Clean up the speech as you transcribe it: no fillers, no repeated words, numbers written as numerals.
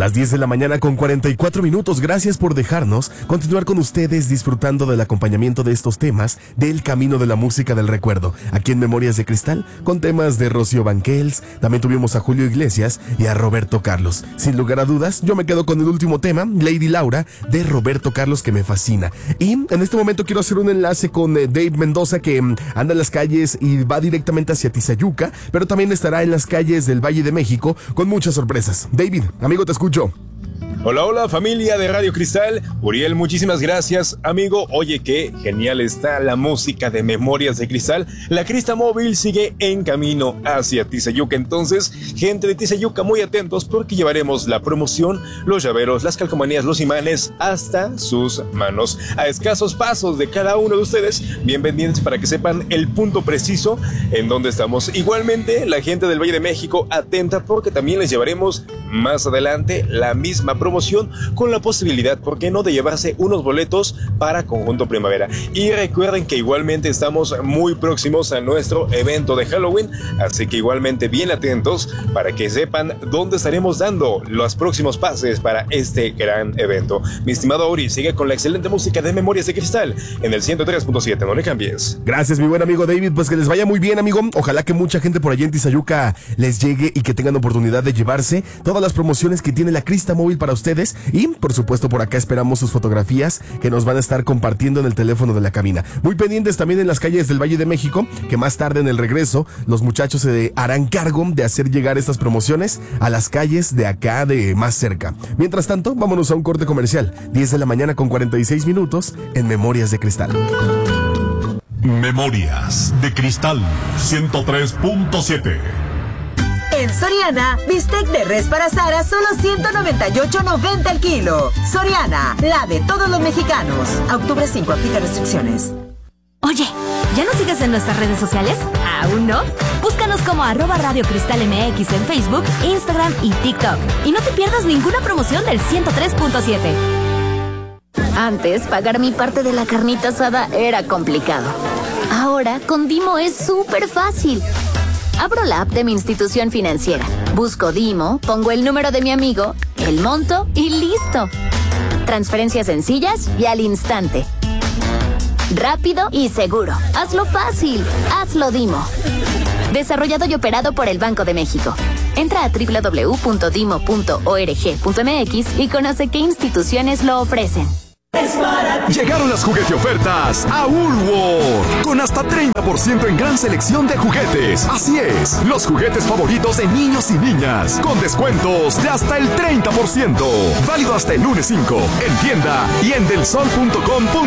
Las 10 de la mañana con 44 minutos. Gracias por dejarnos continuar con ustedes disfrutando del acompañamiento de estos temas del camino de la música del recuerdo. Aquí en Memorias de Cristal, con temas de Rocío Banquels, también tuvimos a Julio Iglesias y a Roberto Carlos. Sin lugar a dudas, yo me quedo con el último tema, Lady Laura, de Roberto Carlos, que me fascina. Y en este momento quiero hacer un enlace con Dave Mendoza, que anda en las calles y va directamente hacia Tizayuca, pero también estará en las calles del Valle de México con muchas sorpresas. David, amigo, te escucho. Hola, hola familia de Radio Cristal. Uriel, muchísimas gracias, amigo. Oye, qué genial está la música de Memorias de Cristal. La Crista Móvil sigue en camino hacia Tizayuca. Entonces, gente de Tizayuca, muy atentos porque llevaremos la promoción, los llaveros, las calcomanías, los imanes hasta sus manos. A escasos pasos de cada uno de ustedes, bienvenidos para que sepan el punto preciso en donde estamos. Igualmente, la gente del Valle de México, atenta porque también les llevaremos más adelante la misma promoción con la posibilidad, ¿por qué no?, de llevarse unos boletos para Conjunto Primavera. Y recuerden que igualmente estamos muy próximos a nuestro evento de Halloween, así que igualmente bien atentos para que sepan dónde estaremos dando los próximos pases para este gran evento. Mi estimado Uri, sigue con la excelente música de Memorias de Cristal en el 103.7, no le cambies. Gracias, mi buen amigo David, pues que les vaya muy bien, amigo. Ojalá que mucha gente por allá en Tizayuca les llegue y que tengan oportunidad de llevarse todas las promociones que tiene la Crista Móvil para ustedes. Y por supuesto por acá esperamos sus fotografías que nos van a estar compartiendo en el teléfono de la cabina. Muy pendientes también en las calles del Valle de México, que más tarde en el regreso los muchachos se harán cargo de hacer llegar estas promociones a las calles de acá de más cerca. Mientras tanto, vámonos a un corte comercial. 10 de la mañana con 46 minutos en Memorias de Cristal. Memorias de Cristal 103.7. En Soriana, bistec de res para asar a solo $198.90 el kilo. Soriana, la de todos los mexicanos. A octubre 5, aplica restricciones. Oye, ¿ya nos sigues en nuestras redes sociales? ¿Aún no? Búscanos como @Radio Cristal MX en Facebook, Instagram y TikTok. Y no te pierdas ninguna promoción del 103.7. Antes, pagar mi parte de la carnita asada era complicado. Ahora, con Dimo es súper fácil. Abro la app de mi institución financiera, busco Dimo, pongo el número de mi amigo, el monto y listo. Transferencias sencillas y al instante. Rápido y seguro. Hazlo fácil. Hazlo Dimo. Desarrollado y operado por el Banco de México. Entra a www.dimo.org.mx y conoce qué instituciones lo ofrecen. Llegaron las juguete ofertas a Woolworth, con hasta 30% en gran selección de juguetes. Así es, los juguetes favoritos de niños y niñas, con descuentos de hasta el 30%. Válido hasta el lunes 5, en tienda y en delsol.com.